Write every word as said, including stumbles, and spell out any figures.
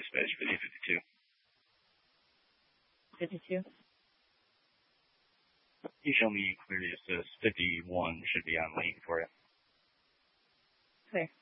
space for the A fifty-two. fifty-two? You show me clearly it says fifty-one should be on lane for you. Clear.